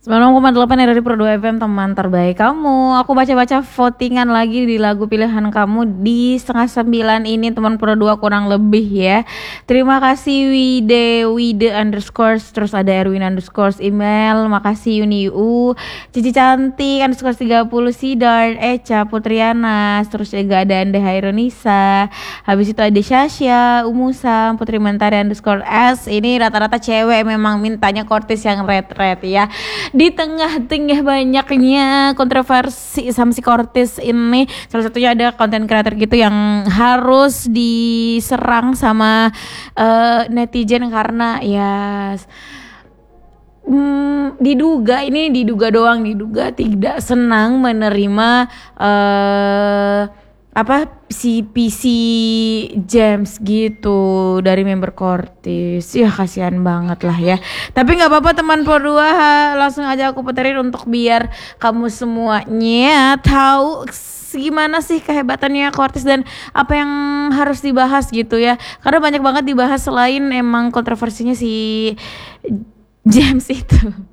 96,8 RRI Pro 2 FM, teman terbaik kamu. Aku baca-baca votingan lagi di lagu pilihan kamu di setengah 9 ini, teman Pro 2 kurang lebih ya. Terima kasih Wide underscore, terus ada Erwin underscore, email, makasih Yuniu, Cici Cantik underscore 30, Sidar, Eca, Putriana, terus juga ada Ande Haironisa, habis itu ada Syasya, Umusam, Putri Mentari underscore S. Ini rata-rata cewek, memang mintanya Kortis yang red ya. Di tengah-tengah banyaknya kontroversi sama si Kortis ini, salah satunya ada konten creator gitu yang harus diserang sama netizen karena ya diduga doang, diduga tidak senang menerima si PC James gitu dari member Kortis. Ya kasihan banget lah ya. Tapi nggak apa-apa teman Pro 2, langsung aja aku puterin untuk biar kamu semuanya tahu gimana sih kehebatannya Kortis dan apa yang harus dibahas gitu ya. Karena banyak banget dibahas selain emang kontroversinya si James itu.